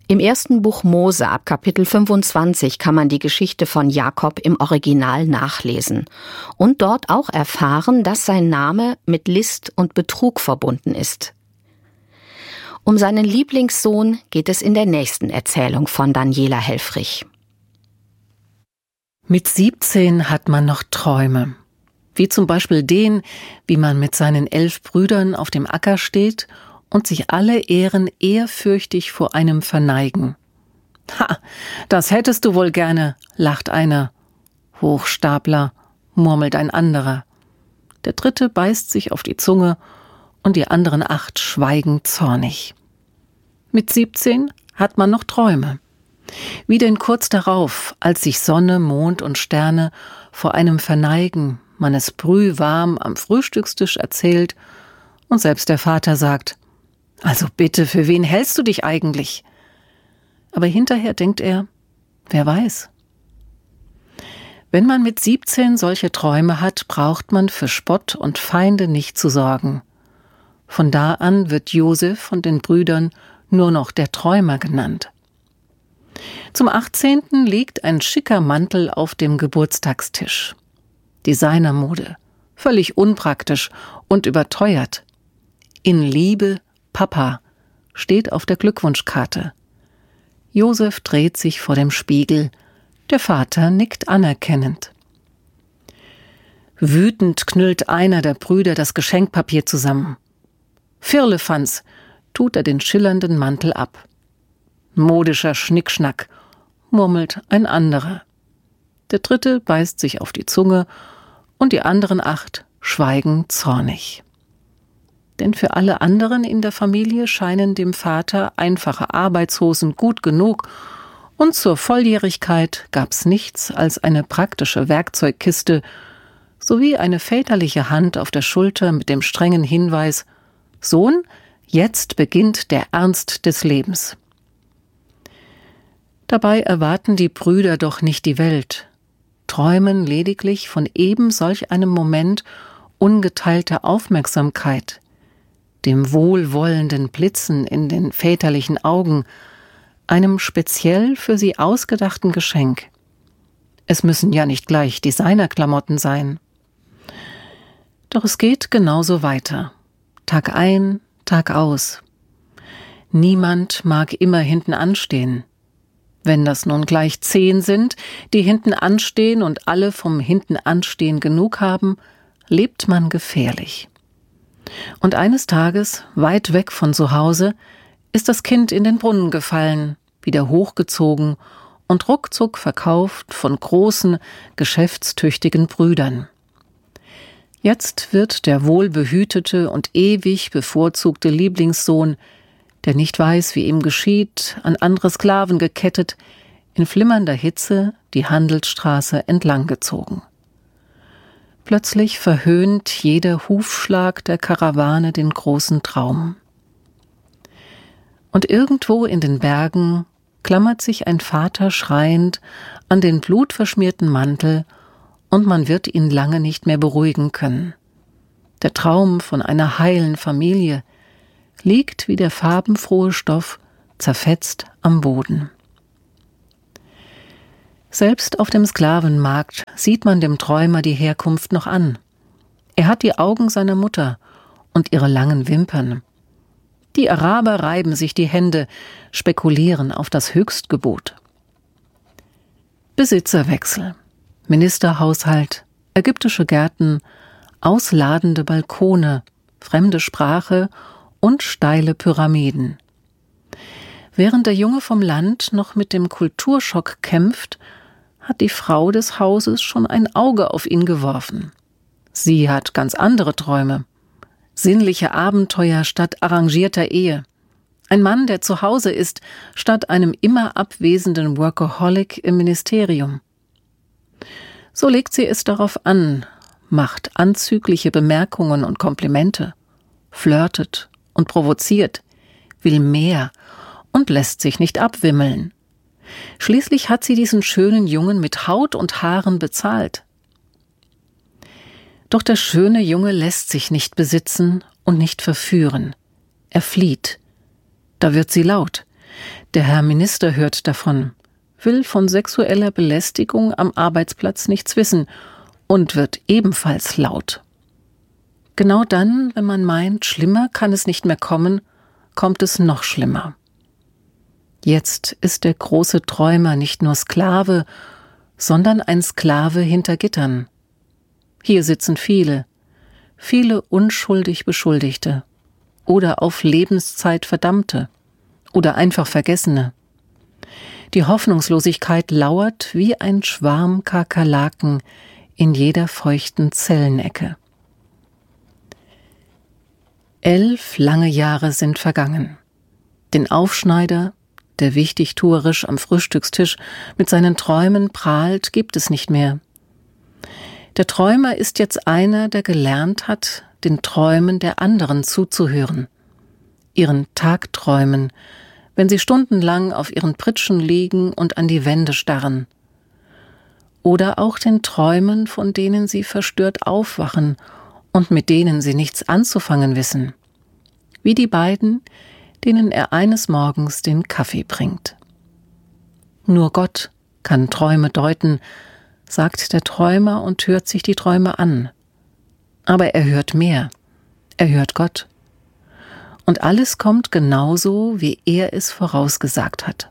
Im ersten Buch Mose ab Kapitel 25 kann man die Geschichte von Jakob im Original nachlesen und dort auch erfahren, dass sein Name mit List und Betrug verbunden ist. Um seinen Lieblingssohn geht es in der nächsten Erzählung von Daniela Helfrich. Mit 17 hat man noch Träume, wie zum Beispiel den, wie man mit seinen 11 Brüdern auf dem Acker steht und sich alle Ehren ehrfürchtig vor einem verneigen. »Ha, das hättest du wohl gerne«, lacht einer. »Hochstapler«, murmelt ein anderer. Der dritte beißt sich auf die Zunge und die anderen 8 schweigen zornig. Mit 17 hat man noch Träume. Wie denn kurz darauf, als sich Sonne, Mond und Sterne vor einem verneigen, man es brühwarm am Frühstückstisch erzählt und selbst der Vater sagt: »Also bitte, für wen hältst du dich eigentlich?« Aber hinterher denkt er: »Wer weiß?« Wenn man mit 17 solche Träume hat, braucht man für Spott und Feinde nicht zu sorgen. Von da an wird Josef von den Brüdern nur noch der Träumer genannt. Zum 18. liegt ein schicker Mantel auf dem Geburtstagstisch. Designermode, völlig unpraktisch und überteuert. In Liebe, Papa, steht auf der Glückwunschkarte. Josef dreht sich vor dem Spiegel, der Vater nickt anerkennend. Wütend knüllt einer der Brüder das Geschenkpapier zusammen. Firlefanz, tut er den schillernden Mantel ab. Modischer Schnickschnack, murmelt ein anderer. Der dritte beißt sich auf die Zunge und die anderen 8 schweigen zornig. Denn für alle anderen in der Familie scheinen dem Vater einfache Arbeitshosen gut genug und zur Volljährigkeit gab's nichts als eine praktische Werkzeugkiste sowie eine väterliche Hand auf der Schulter mit dem strengen Hinweis: »Sohn, jetzt beginnt der Ernst des Lebens.« Dabei erwarten die Brüder doch nicht die Welt, träumen lediglich von eben solch einem Moment ungeteilter Aufmerksamkeit, dem wohlwollenden Blitzen in den väterlichen Augen, einem speziell für sie ausgedachten Geschenk. Es müssen ja nicht gleich Designerklamotten sein. Doch es geht genauso weiter. Tag ein, Tag aus. Niemand mag immer hinten anstehen. Wenn das nun gleich 10 sind, die hinten anstehen und alle vom hinten anstehen genug haben, lebt man gefährlich. Und eines Tages, weit weg von zu Hause, ist das Kind in den Brunnen gefallen, wieder hochgezogen und ruckzuck verkauft von großen, geschäftstüchtigen Brüdern. Jetzt wird der wohlbehütete und ewig bevorzugte Lieblingssohn, der nicht weiß, wie ihm geschieht, an andere Sklaven gekettet, in flimmernder Hitze die Handelsstraße entlang gezogen. Plötzlich verhöhnt jeder Hufschlag der Karawane den großen Traum. Und irgendwo in den Bergen klammert sich ein Vater schreiend an den blutverschmierten Mantel und man wird ihn lange nicht mehr beruhigen können. Der Traum von einer heilen Familie liegt wie der farbenfrohe Stoff zerfetzt am Boden. Selbst auf dem Sklavenmarkt sieht man dem Träumer die Herkunft noch an. Er hat die Augen seiner Mutter und ihre langen Wimpern. Die Araber reiben sich die Hände, spekulieren auf das Höchstgebot. Besitzerwechsel, Ministerhaushalt, ägyptische Gärten, ausladende Balkone, fremde Sprache und steile Pyramiden. Während der Junge vom Land noch mit dem Kulturschock kämpft, hat die Frau des Hauses schon ein Auge auf ihn geworfen. Sie hat ganz andere Träume. Sinnliche Abenteuer statt arrangierter Ehe. Ein Mann, der zu Hause ist, statt einem immer abwesenden Workaholic im Ministerium. So legt sie es darauf an, macht anzügliche Bemerkungen und Komplimente, flirtet und provoziert, will mehr und lässt sich nicht abwimmeln. Schließlich hat sie diesen schönen Jungen mit Haut und Haaren bezahlt. Doch der schöne Junge lässt sich nicht besitzen und nicht verführen. Er flieht. Da wird sie laut. Der Herr Minister hört davon, will von sexueller Belästigung am Arbeitsplatz nichts wissen und wird ebenfalls laut. Genau dann, wenn man meint, schlimmer kann es nicht mehr kommen, kommt es noch schlimmer. Jetzt ist der große Träumer nicht nur Sklave, sondern ein Sklave hinter Gittern. Hier sitzen viele unschuldig Beschuldigte oder auf Lebenszeit Verdammte oder einfach Vergessene. Die Hoffnungslosigkeit lauert wie ein Schwarm Kakerlaken in jeder feuchten Zellenecke. 11 lange Jahre sind vergangen. Den Aufschneider, der wichtigtuerisch am Frühstückstisch mit seinen Träumen prahlt, gibt es nicht mehr. Der Träumer ist jetzt einer, der gelernt hat, den Träumen der anderen zuzuhören, ihren Tagträumen, wenn sie stundenlang auf ihren Pritschen liegen und an die Wände starren. Oder auch den Träumen, von denen sie verstört aufwachen und mit denen sie nichts anzufangen wissen, wie die beiden, denen er eines Morgens den Kaffee bringt. Nur Gott kann Träume deuten, sagt der Träumer und hört sich die Träume an. Aber er hört mehr, er hört Gott. Und alles kommt genauso, wie er es vorausgesagt hat.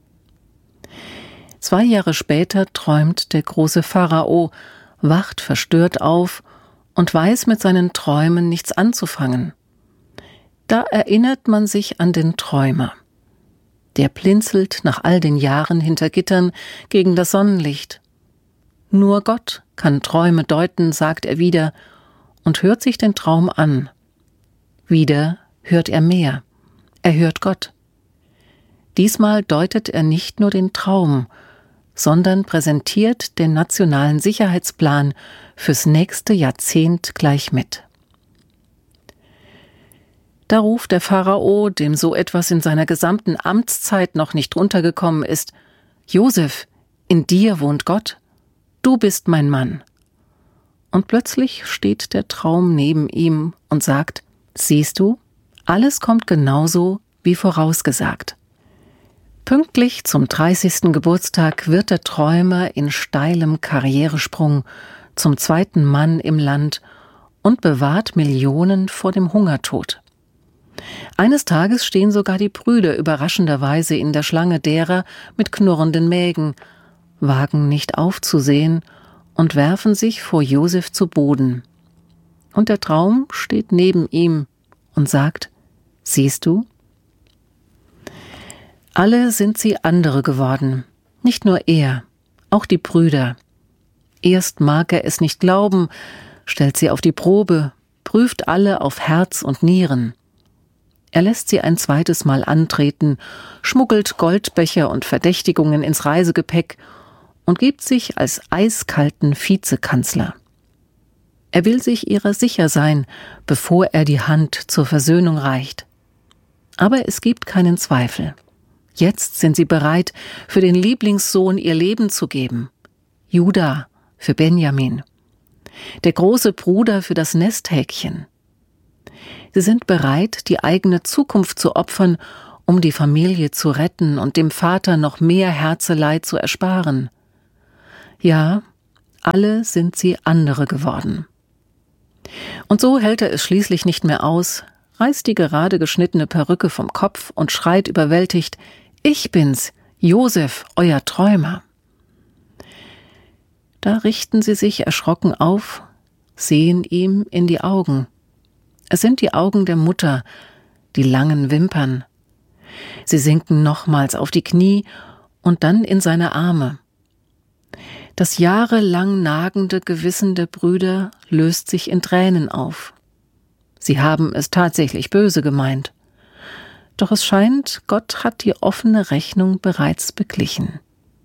2 Jahre später träumt der große Pharao, wacht verstört auf und weiß mit seinen Träumen nichts anzufangen. Da erinnert man sich an den Träumer. Der blinzelt nach all den Jahren hinter Gittern gegen das Sonnenlicht. Nur Gott kann Träume deuten, sagt er wieder und hört sich den Traum an. Wieder hört er mehr. Er hört Gott. Diesmal deutet er nicht nur den Traum, sondern präsentiert den nationalen Sicherheitsplan fürs nächste Jahrzehnt gleich mit. Da ruft der Pharao, dem so etwas in seiner gesamten Amtszeit noch nicht runtergekommen ist: Josef, in dir wohnt Gott. Du bist mein Mann. Und plötzlich steht der Traum neben ihm und sagt: Siehst du, alles kommt genauso wie vorausgesagt. Pünktlich zum 30. Geburtstag wird der Träumer in steilem Karrieresprung zum 2. Mann im Land und bewahrt Millionen vor dem Hungertod. Eines Tages stehen sogar die Brüder überraschenderweise in der Schlange derer mit knurrenden Mägen, wagen nicht aufzusehen und werfen sich vor Josef zu Boden. Und der Traum steht neben ihm und sagt: Siehst du? Alle sind sie andere geworden, nicht nur er, auch die Brüder. Erst mag er es nicht glauben, stellt sie auf die Probe, prüft alle auf Herz und Nieren. Er lässt sie ein zweites Mal antreten, schmuggelt Goldbecher und Verdächtigungen ins Reisegepäck und gibt sich als eiskalten Vizekanzler. Er will sich ihrer sicher sein, bevor er die Hand zur Versöhnung reicht. Aber es gibt keinen Zweifel. Jetzt sind sie bereit, für den Lieblingssohn ihr Leben zu geben. Juda für Benjamin. Der große Bruder für das Nesthäkchen. Sie sind bereit, die eigene Zukunft zu opfern, um die Familie zu retten und dem Vater noch mehr Herzeleid zu ersparen. Ja, alle sind sie andere geworden. Und so hält er es schließlich nicht mehr aus, reißt die gerade geschnittene Perücke vom Kopf und schreit überwältigt: Ich bin's, Josef, euer Träumer. Da richten sie sich erschrocken auf, sehen ihm in die Augen. Es sind die Augen der Mutter, die langen Wimpern. Sie sinken nochmals auf die Knie und dann in seine Arme. Das jahrelang nagende Gewissen der Brüder löst sich in Tränen auf. Sie haben es tatsächlich böse gemeint. Doch es scheint, Gott hat die offene Rechnung bereits beglichen.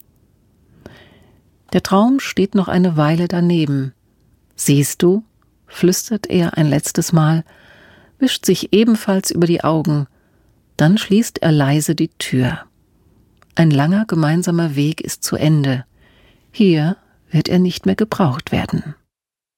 Der Traum steht noch eine Weile daneben. Siehst du, flüstert er ein letztes Mal, wischt sich ebenfalls über die Augen, dann schließt er leise die Tür. Ein langer gemeinsamer Weg ist zu Ende. Hier wird er nicht mehr gebraucht werden.